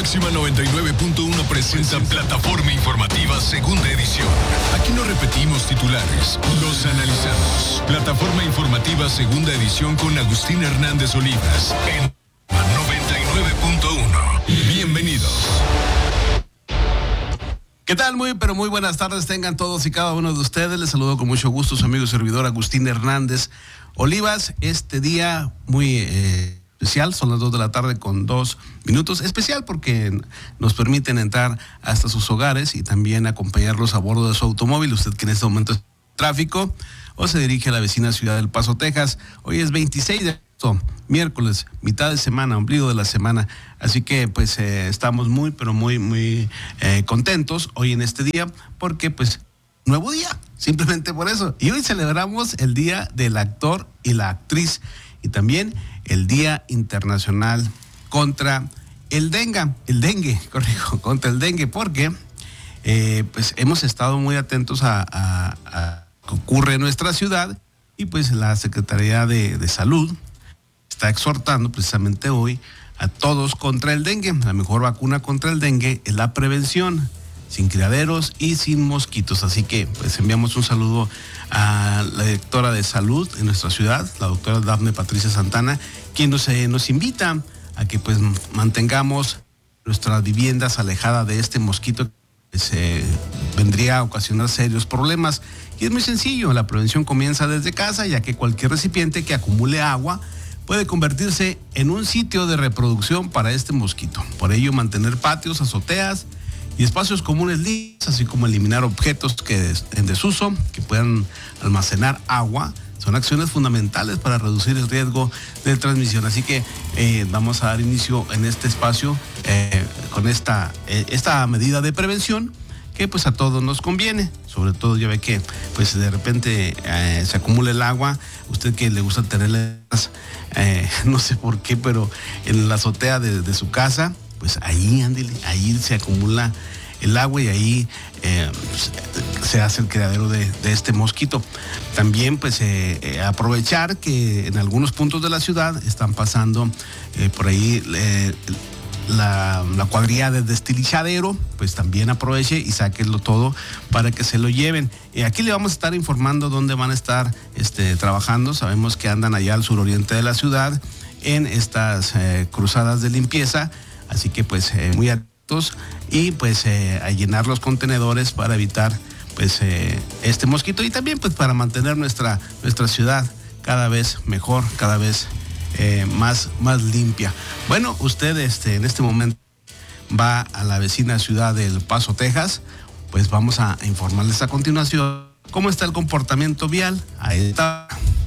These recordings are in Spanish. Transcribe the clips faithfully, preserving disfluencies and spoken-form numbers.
Máxima noventa y nueve punto uno presenta Plataforma Informativa Segunda Edición. Aquí no repetimos titulares, los analizamos. Plataforma Informativa Segunda Edición con Agustín Hernández Olivas en noventa y nueve punto uno. Bienvenidos. ¿Qué tal? Muy, pero muy buenas tardes tengan todos y cada uno de ustedes. Les saludo con mucho gusto su amigo y servidor Agustín Hernández Olivas. Este día muy eh, especial, son las dos de la tarde con dos minutos. Especial porque nos permiten entrar hasta sus hogares y también acompañarlos a bordo de su automóvil. Usted que en este momento es en tráfico o se dirige a la vecina ciudad del Paso, Texas. Hoy es veintiséis de agosto, miércoles, mitad de semana, ombligo de la semana. Así que pues eh, estamos muy, pero muy, muy eh, contentos hoy en este día porque pues nuevo día, simplemente por eso. Y hoy celebramos el Día del Actor y la Actriz y también el Día Internacional contra el dengue, el dengue, corrijo, contra el dengue, porque eh, pues hemos estado muy atentos a, a, a lo que ocurre en nuestra ciudad y pues la Secretaría de, de Salud está exhortando precisamente hoy a todos contra el dengue. La mejor vacuna contra el dengue es la prevención, sin criaderos y sin mosquitos. Así que pues enviamos un saludo a la directora de salud en nuestra ciudad, la doctora Dafne Patricia Santana, quien nos, eh, nos invita a que pues mantengamos nuestras viviendas alejadas de este mosquito que se vendría a ocasionar serios problemas. Y es muy sencillo, la prevención comienza desde casa, ya que cualquier recipiente que acumule agua puede convertirse en un sitio de reproducción para este mosquito. Por ello, mantener patios, azoteas y espacios comunes limpios, así como eliminar objetos que en desuso, que puedan almacenar agua, son acciones fundamentales para reducir el riesgo de transmisión. Así que eh, vamos a dar inicio en este espacio eh, con esta, eh, esta medida de prevención que pues a todos nos conviene. Sobre todo ya ve que pues de repente eh, se acumula el agua, usted que le gusta tenerlas, eh, no sé por qué, pero en la azotea de, de su casa, pues ahí, ándele, ahí se acumula el agua y ahí eh, se hace el criadero de, de este mosquito. También pues eh, eh, aprovechar que en algunos puntos de la ciudad están pasando eh, por ahí eh, la, la cuadrilla de destilizadero, pues también aproveche y sáquenlo todo para que se lo lleven. Eh, aquí le vamos a estar informando dónde van a estar este, trabajando. Sabemos que andan allá al suroriente de la ciudad en estas eh, cruzadas de limpieza. Así que pues eh, muy atentos y pues eh, a llenar los contenedores para evitar pues eh, este mosquito y también pues para mantener nuestra, nuestra ciudad cada vez mejor, cada vez eh, más, más limpia. Bueno, usted este, en este momento va a la vecina ciudad del Paso, Texas, pues vamos a informarles a continuación cómo está el comportamiento vial. Ahí está.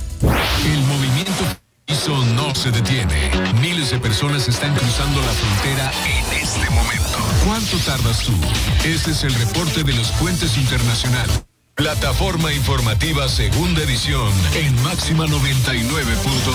El movimiento Eso no se detiene. Miles de personas están cruzando la frontera en este momento. ¿Cuánto tardas tú? Este es el reporte de los puentes internacionales. Plataforma Informativa Segunda Edición en Máxima noventa y nueve punto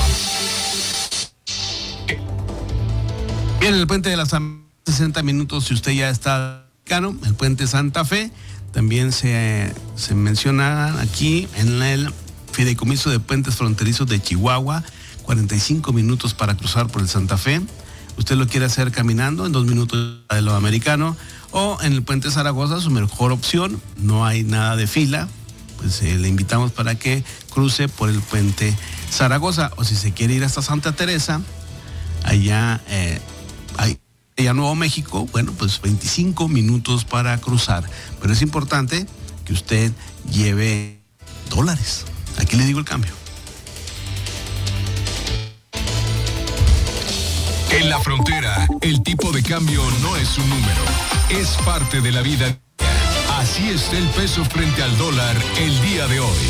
uno. Bien, el puente de las sesenta minutos, si usted ya está cercano, el puente Santa Fe, también se, se menciona aquí en el Fideicomiso de Puentes Fronterizos de Chihuahua, cuarenta y cinco minutos para cruzar por el Santa Fe. Usted lo quiere hacer caminando en dos minutos de lo americano o en el puente Zaragoza, su mejor opción, no hay nada de fila, pues eh, le invitamos para que cruce por el puente Zaragoza, o si se quiere ir hasta Santa Teresa, allá, eh, allá Nuevo México, bueno, pues veinticinco minutos para cruzar, pero es importante que usted lleve dólares. Aquí le digo el cambio. En la frontera, el tipo de cambio no es un número, es parte de la vida. Así está el peso frente al dólar el día de hoy.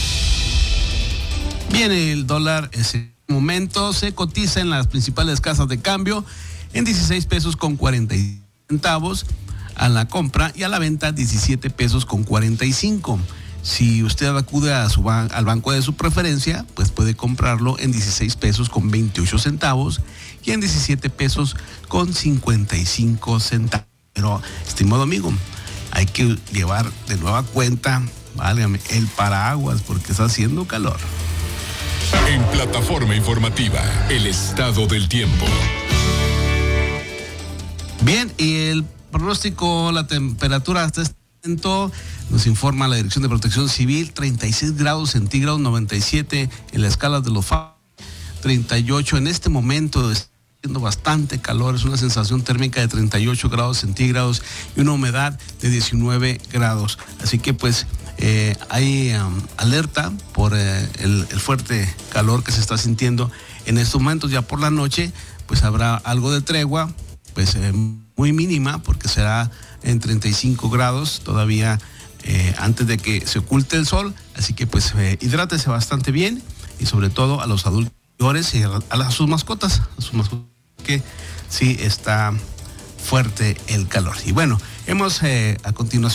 Bien, el dólar en ese momento se cotiza en las principales casas de cambio en dieciséis pesos con cuarenta centavos a la compra y a la venta diecisiete pesos con cuarenta y cinco. Si usted acude a su ban- al banco de su preferencia, pues puede comprarlo en dieciséis pesos con veintiocho centavos y en diecisiete pesos con cincuenta y cinco centavos. Pero, estimado amigo, hay que llevar de nueva cuenta, válgame, el paraguas porque está haciendo calor. En Plataforma Informativa, el estado del tiempo. Bien, y el pronóstico, la temperatura hasta este momento, nos informa la Dirección de Protección Civil, treinta y seis grados centígrados, noventa y siete en la escala de los Fahrenheit, treinta y ocho en este momento. Está haciendo bastante calor, es una sensación térmica de treinta y ocho grados centígrados y una humedad de diecinueve grados. Así que pues eh, hay um, alerta por eh, el, el fuerte calor que se está sintiendo en estos momentos. Ya por la noche pues habrá algo de tregua, pues eh, muy mínima, porque será en treinta y cinco grados todavía eh, antes de que se oculte el sol. Así que pues eh, hidrátese bastante bien, y sobre todo a los adultos y a, a, a sus mascotas, a sus mascotas, que sí está fuerte el calor. Y bueno, hemos eh, a continuación